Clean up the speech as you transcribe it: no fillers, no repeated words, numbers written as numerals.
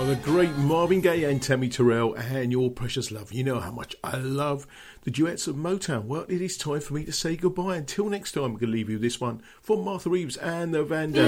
the great Marvin Gaye and Tammy Terrell and Your Precious Love. You know how much I love the duets of Motown. Well, it is time for me to say goodbye. Until next time, I'm going to leave you with this one from Martha Reeves and the Vandellas.